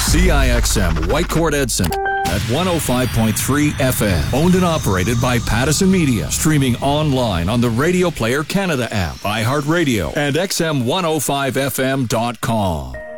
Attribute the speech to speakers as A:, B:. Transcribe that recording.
A: CIXM Whitecourt Edson at 105.3 FM. Owned and operated by Pattison Media. Streaming online on the Radio Player Canada app, iHeartRadio, and XM105FM.com.